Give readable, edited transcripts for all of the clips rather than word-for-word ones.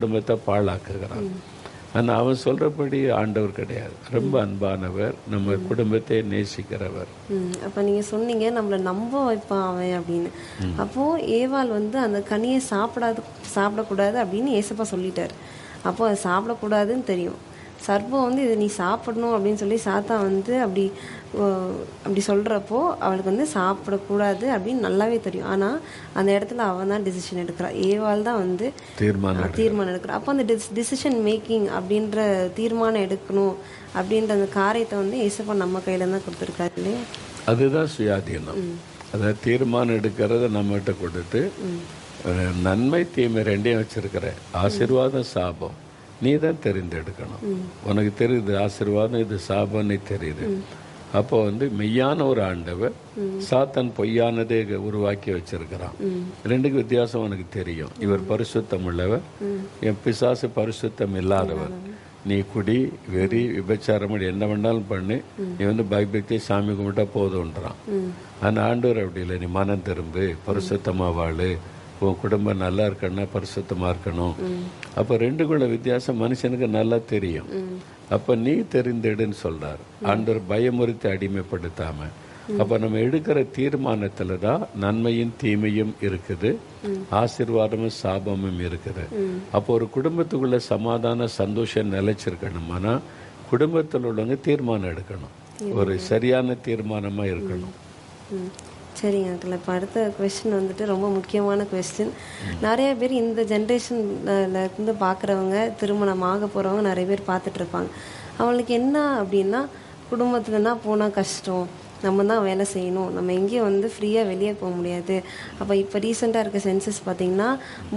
குடும்பத்தை பாழாக்குகிறான். ஆனால் அவன் சொல்றபடி ஆண்டவர் கிடையாது. ரொம்ப அன்பானவர், நம்ம குடும்பத்தை நேசிக்கிறவர். அப்போ நீங்கள் சொன்னீங்க நம்மளை நம்ப வைப்பான் அவன் அப்படின்னு. அப்போது ஏவாள் வந்து அந்த கனியை சாப்பிடக்கூடாது அப்படின்னு ஏசப்பா சொல்லிட்டார். அப்போ அது சாப்பிடக்கூடாதுன்னு தெரியும். சர்ப்பம் வந்து இதை நீ சாப்பிடணும் அப்படின்னு சொல்லி சாத்தா வந்து அப்படி சொல்கிறப்போ அவளுக்கு வந்து சாப்பிடக்கூடாது அப்படின்னு நல்லாவே தெரியும். ஆனால் அந்த இடத்துல அவன் தான் டிசிஷன் எடுக்கிறாள். ஏவாள் தான் வந்து தீர்மானம் எடுக்கிறாள். அப்போ அந்த டிசிஷன் மேக்கிங் அப்படின்ற தீர்மானம் எடுக்கணும் அப்படின்ற அந்த காரியத்தை வந்து ஏசப்பா நம்ம கையில தான் கொடுத்துருக்காரு இல்லையா? அதுதான் சுயாதீனம். அதாவது தீர்மானம் எடுக்கிறத நம்மகிட்ட கொடுத்து நன்மை தீமை ரெண்டையும் வச்சிருக்கிற ஆசீர்வாதம் சாபம் நீ தான் தெரிந்தெடுக்கணும். உனக்கு தெரியுது ஆசீர்வாதம் இது சாபம்னு தெரியுது. அப்போ வந்து மெய்யான ஒரு ஆண்டவர் சாத்தான் பொய்யானதே உருவாக்கி வச்சிருக்கிறான். ரெண்டுக்கு வித்தியாசம் உனக்கு தெரியும். இவர் பரிசுத்தம் உள்ளவர், என் பிசாசு பரிசுத்தம் இல்லாதவர். நீ குடி வெறி விபச்சாரம் என்ன வேணாலும் பண்ணு, நீ வந்து பயபக்தி சாமி கும்பிட்டா போதுன்றான். ஆனால் ஆண்டவர் அப்படி இல்லை. நீ மனம் திரும்பு, பரிசுத்தமா வாழு, உன் குடும்பம் நல்லா இருக்கணும்னா பரிசுத்தமா இருக்கணும். அப்ப ரெண்டுக்குள்ள வித்தியாசம் மனுஷனுக்கு நல்லா தெரியும். அப்ப நீ தெரிந்தெடுன்னு சொல்றார் ஆண்டவர், பயமுறுத்தி அடிமைப்படுத்தாம. அப்ப நம்ம எடுக்கிற தீர்மானத்துல தான் நன்மையும் தீமையும் இருக்குது, ஆசீர்வாதமும் சாபமும் இருக்குது. அப்போ ஒரு குடும்பத்துக்குள்ள சமாதான சந்தோஷம் நிலைச்சிருக்கணும்னா குடும்பத்தில் உள்ளவங்க தீர்மானம் எடுக்கணும், ஒரு சரியான தீர்மானமா இருக்கணும். சரிங்க அங்கிள். இப்போ அடுத்த கொஸ்டின் வந்துட்டு ரொம்ப முக்கியமான கொஸ்டின். நிறைய பேர் இந்த ஜென்ரேஷன்ல இருந்து பார்க்குறவங்க, திருமணம் ஆக போகிறவங்க நிறைய பேர் பார்த்துட்ருப்பாங்க. அவங்களுக்கு என்ன அப்படின்னா, குடும்பத்துலனா போனால் கஷ்டம், நம்ம தான் வேலை செய்யணும், நம்ம எங்கேயும் வந்து ஃப்ரீயாக வெளியே போக முடியாது. அப்போ இப்போ ரீசெண்டாக இருக்க சென்சஸ் பார்த்திங்கன்னா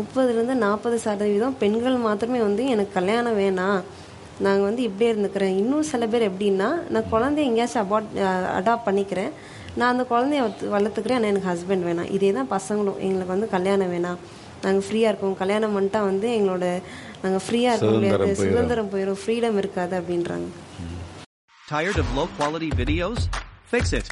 30-40% பெண்கள் மாத்திரமே வந்து எனக்கு கல்யாணம் வேணாம், நாங்கள் வந்து இப்படியே இருந்துக்கிறேன். இன்னும் சில பேர் எப்படின்னா, நான் குழந்தைய எங்கேயாச்சும் அடாப்ட் பண்ணிக்கிறேன், நான் அந்த குழந்தைய வளர்த்துக்கிறேன், ஆனால் எனக்கு ஹஸ்பண்ட் வேணாம். இதே தான் பசங்களும், எங்களுக்கு வந்து கல்யாணம் வேணாம், நாங்கள் ஃப்ரீயாக இருக்கோம், கல்யாணம் பண்ணிட்டா வந்து நாங்கள் ஃப்ரீயாக இருக்க முடியாது, சுதந்திரம் போயிடும், ஃப்ரீடம் இருக்காது அப்படின்றாங்க. Tired of low quality videos? Fix it.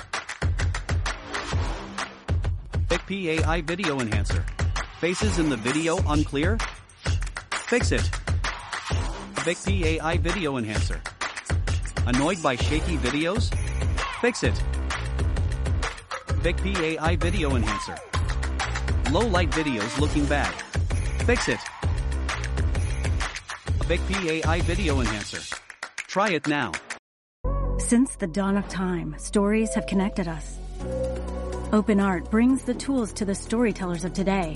Vic AI Video Enhancer. Faces in the video unclear? Fix it. Vic AI Video Enhancer. Annoyed by shaky videos? Fix it. Vic AI Video Enhancer. Low light videos looking bad. Fix it. Vic AI Video Enhancer. Try it now. Since the dawn of time, stories have connected us. Open Art brings the tools to the storytellers of today.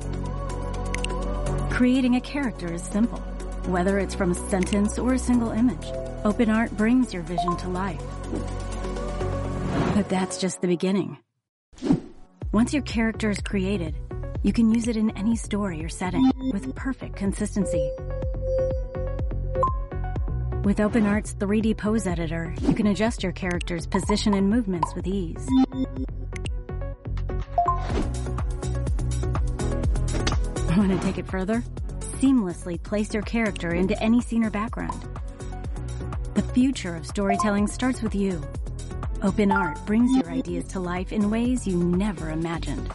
Creating a character is simple, whether it's from a sentence or a single image. Open Art brings your vision to life. But that's just the beginning. Once your character is created, you can use it in any story or setting with perfect consistency. With OpenArt's 3D pose editor, you can adjust your character's position and movements with ease. Want to take it further? Seamlessly place your character into any scene or background. The future of storytelling starts with you. OpenArt brings your ideas to life in ways you never imagined.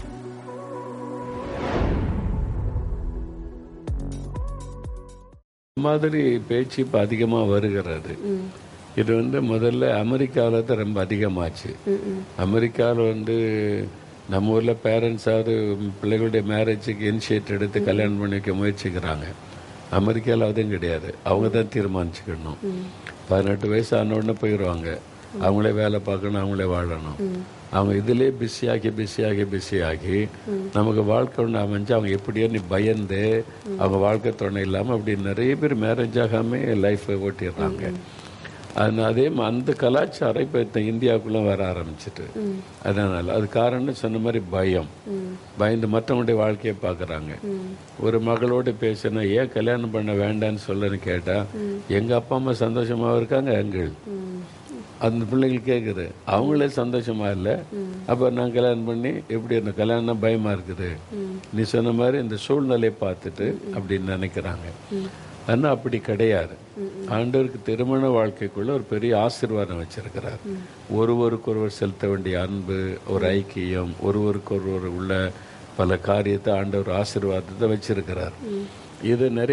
மாதிரி பேச்சு இப்போ அதிகமாக வருகிறது. இது வந்து முதல்ல அமெரிக்காவில் தான் ரொம்ப அதிகமாச்சு. அமெரிக்காவில் வந்து நம்ம ஊரில் பேரண்ட்ஸாவது பிள்ளைகளுடைய மேரேஜுக்கு இனிஷியேட் எடுத்து கல்யாணம் பண்ணி வைக்க முயற்சிக்கிறாங்க. அமெரிக்காவில் அதுவும் கிடையாது, அவங்க தான் தீர்மானிச்சுக்கணும். 18 வயசு ஆன உடனே போயிடுவாங்க, அவங்களே வேலை பார்க்கணும், அவங்களே வாழணும். அவங்க இதிலே பிஸியாகி நமக்கு வாழ்க்கை ஒன்று அமைஞ்சு அவங்க எப்படியோ நீ பயந்து அவங்க வாழ்க்கை துணை இல்லாமல் அப்படி நிறைய பேர் மேரேஜ் ஆகாம லைஃப்பை ஓட்டிடுறாங்க. அதே அந்த கலாச்சாரம் இப்போ இந்தியாவுக்குள்ள வர ஆரம்பிச்சிட்டு, அதனால அது காரணம் சொன்ன மாதிரி பயந்து மற்றவங்களுடைய வாழ்க்கையை பார்க்குறாங்க. ஒரு மகளோடு பேசினா ஏன் கல்யாணம் பண்ண வேண்டான்னு சொல்லன்னு கேட்டா, எங்க அப்பா அம்மா சந்தோஷமாக இருக்காங்க எங்கள் அந்த பிள்ளைகள் கேட்குது, அவங்களே சந்தோஷமா இல்லை, அப்போ நான் கல்யாணம் பண்ணி எப்படி இருந்த கல்யாணம் பயமா இருக்குது. நீ சொன்ன மாதிரி இந்த சூழ்நிலையை பார்த்துட்டு அப்படின்னு நினைக்கிறாங்க. ஆனால் அப்படி கிடையாது. ஆண்டவருக்கு திருமண வாழ்க்கைக்குள்ள ஒரு பெரிய ஆசீர்வாதம் வச்சிருக்கிறார். ஒருவருக்கொருவர் செலுத்த வேண்டிய அன்பு, ஒரு ஐக்கியம், ஒருவருக்கொருவர் உள்ள பல காரியத்தை ஆண்டவர் ஆசீர்வாதத்தை வச்சிருக்கிறார். இது நிறைய